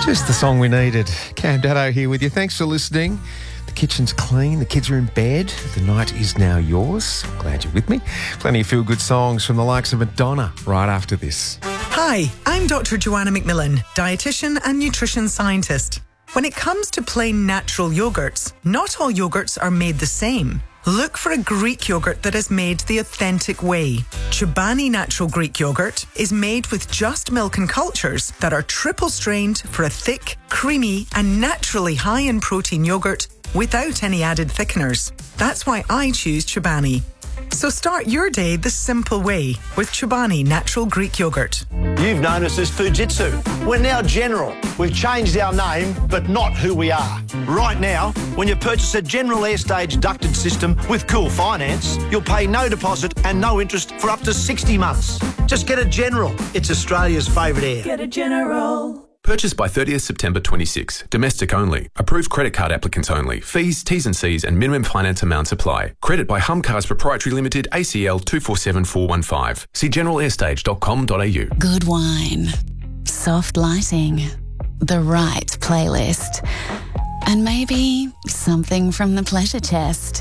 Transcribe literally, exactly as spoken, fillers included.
Just the song we needed. Cam Daddo here with you. Thanks for listening. The kitchen's clean, the kids are in bed, the night is now yours. Glad you're with me. Plenty of feel-good songs from the likes of Madonna right after this. Hi, I'm Doctor Joanna McMillan, dietitian and nutrition scientist. When it comes to plain natural yogurts, not all yogurts are made the same. Look for a Greek yogurt that is made the authentic way. Chobani Natural Greek Yogurt is made with just milk and cultures that are triple strained for a thick, creamy and naturally high in protein yogurt without any added thickeners. That's why I choose Chobani. So start your day the simple way with Chobani Natural Greek Yogurt. You've known us as Fujitsu. We're now General. We've changed our name, but not who we are. Right now, when you purchase a General Airstage ducted system with Cool Finance, you'll pay no deposit and no interest for up to sixty months. Just get a General. It's Australia's favourite air. Get a General. Purchased by thirtieth September twenty-six. Domestic only. Approved credit card applicants only. Fees, T's and C's and minimum finance amounts apply. Credit by Hum Cars Proprietary Limited, A C L two four seven four one five. See general airstage dot com dot a u. Good wine. Soft lighting. The right playlist. And maybe something from the pleasure chest.